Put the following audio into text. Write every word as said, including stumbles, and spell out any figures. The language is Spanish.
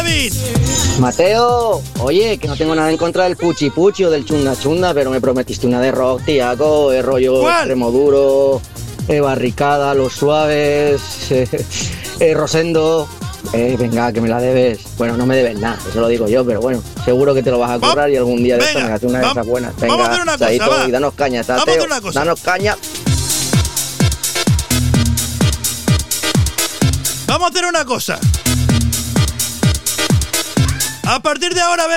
David. Mateo, oye, que no tengo nada en contra del puchi puchi o del chunda chunda, pero me prometiste una de rock, tiago, el rollo ¿Cuál? extremo duro, eh, barricada, los suaves, eh, eh, Rosendo. Eh, venga, que me la debes. Bueno, no me debes nada, eso lo digo yo, pero bueno, seguro que te lo vas a cobrar y algún día de esto me hace una de esas buenas. Venga, vamos a hacer una cosa, chaito, va. y danos caña, Vamos a Tateo, hacer una cosa. danos caña. Vamos a hacer una cosa. A partir de ahora, a ver